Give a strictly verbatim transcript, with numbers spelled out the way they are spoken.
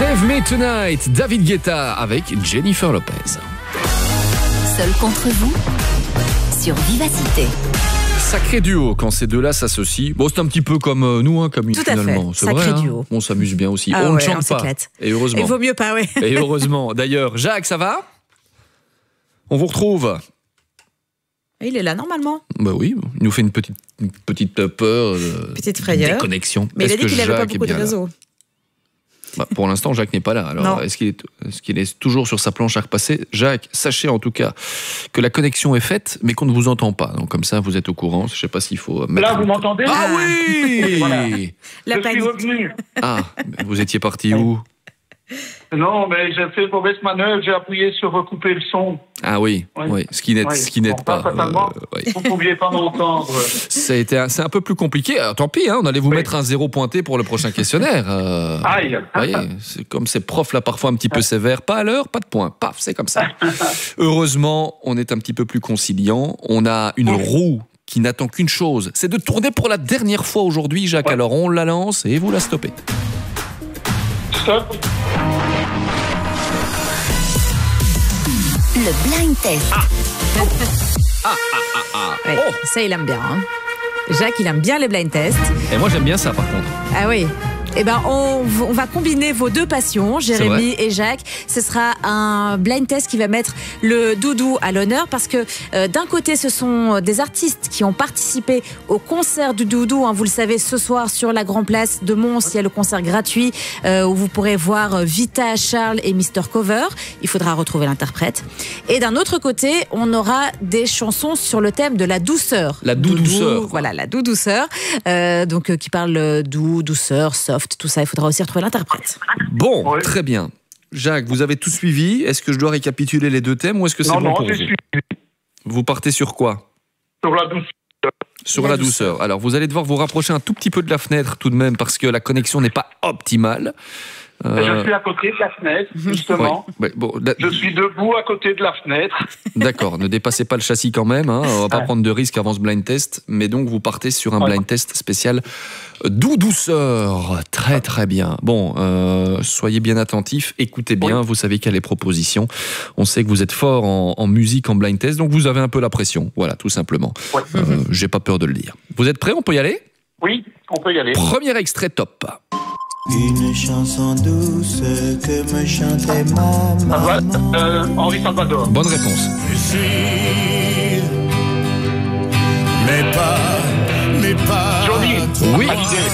Save Me Tonight, David Guetta avec Jennifer Lopez. Seul contre vous sur Vivacité. Sacré duo quand ces deux-là s'associent. Bon, c'est un petit peu comme euh, nous, hein, Camille, Tout à finalement. fait. C'est Sacré vrai, hein. duo. On s'amuse bien aussi. Ah on ouais, ne chante on pas. s'éclate. Et heureusement. Il vaut mieux pas, oui. Et heureusement. D'ailleurs, Jacques, ça va ? On vous retrouve ? Il est là normalement. Bah oui, il nous fait une petite, une petite peur. Euh, Petite frayeur. Déconnexion. Mais il a Est-ce dit que qu'il n'avait pas Jacques est beaucoup de bien là ? réseau. Bah, pour l'instant, Jacques n'est pas là. Alors, Non. est-ce qu'il est, est-ce qu'il est toujours sur sa planche à repasser ? Jacques, sachez en tout cas que la connexion est faite, mais qu'on ne vous entend pas. Donc, comme ça, vous êtes au courant. Je ne sais pas s'il faut mettre... Là, vous m'entendez ? Ah oui. Voilà. La Je suis panique. revenu. Ah, vous étiez parti où ? Non, mais j'ai fait une mauvaise manœuvre, j'ai appuyé sur recouper le son. Ah oui, Oui. oui, ce qui n'aide, Oui. ce qui n'aide Bon, pas. pas totalement. euh, oui. Vous ne pouviez pas m'entendre. Ça a été, un- c'est un peu plus compliqué. Alors, tant pis, hein, on allait vous Oui. mettre un zéro pointé pour le prochain questionnaire. Euh, Aïe. Vous voyez, c'est comme ces profs là parfois un petit peu sévères. Pas à l'heure, pas de point. Paf, c'est comme ça. Heureusement, on est un petit peu plus conciliant. On a une roue qui n'attend qu'une chose, c'est de tourner pour la dernière fois aujourd'hui, Jacques. Ouais. Alors on la lance et vous la stoppez. Stop. Le blind test. Ouais, Oh. ça, il aime bien. hein. Jacques, il aime bien les blind tests. Et moi j'aime bien ça par contre. Ah oui. Eh ben, on, v- on va combiner vos deux passions, Jérémy et Jacques. Ce sera un blind test qui va mettre le doudou à l'honneur parce que euh, d'un côté, ce sont des artistes qui ont participé au concert du doudou. Hein, vous le savez, ce soir sur la Grand Place de Mons, il y a le concert gratuit euh, où vous pourrez voir euh, Vita, Charles et mister Cover. Il faudra retrouver l'interprète. Et d'un autre côté, on aura des chansons sur le thème de la douceur. La doudouceur, quoi. Voilà, la doudouceur. Euh, donc, euh, qui parle euh, doux, douceur, soft. Tout ça, il faudra aussi retrouver l'interprète. Bon, Ouais. très bien. Jacques, vous avez tout suivi. Est-ce que je dois récapituler les deux thèmes ou est-ce que c'est Non, bon non, pour j'ai vous ? suivi Vous partez sur quoi ? sur la douce. Sur La la, douceur. douceur. Alors, vous allez devoir vous rapprocher un tout petit peu de la fenêtre tout de même parce que la connexion n'est pas optimale. Euh, Je suis à côté de la fenêtre, justement. ouais, ouais, bon, là- Je suis debout à côté de la fenêtre. d'accord, ne dépassez pas le châssis quand même. Hein, on va pas Ouais. prendre de risques avant ce blind test. Mais donc, vous partez sur un Ouais. blind test spécial doux douceur. Très, très bien. Bon, euh, soyez bien attentifs. Écoutez bien. Oui. Vous savez qu'il y a les propositions. On sait que vous êtes fort en, en musique, en blind test. Donc, vous avez un peu la pression. Voilà, tout simplement. Ouais. Euh, j'ai pas peur de le dire. Vous êtes prêts ? On peut y aller ? Oui, on peut y aller. Premier extrait top. Une chanson douce que me chantait ma Ça va, maman. euh, Henri Salvador. Bonne réponse. Mais pas, mais pas. Johnny. Oui. Hallyday.